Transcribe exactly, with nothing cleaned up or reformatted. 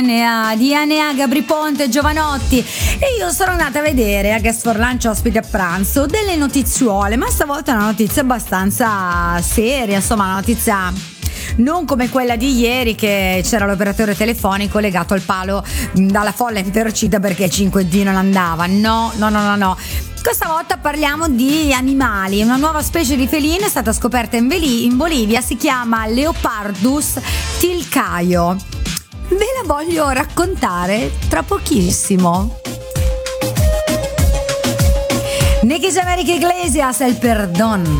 di Enea, Gabri Ponte, Giovanotti, e io sono andata a vedere a Guest for Lunch ospite a pranzo delle notiziuole, ma stavolta è una notizia abbastanza seria, insomma una notizia non come quella di ieri che c'era l'operatore telefonico legato al palo dalla folla inferocita perché cinque D non andava. No, no, no, no, no. Questa volta parliamo di animali. Una nuova specie di felino è stata scoperta in, Beli- in Bolivia, si chiama Leopardus tilcaio. Ve la voglio raccontare tra pochissimo. Nicky Jam, Enrique Iglesias, El Perdón.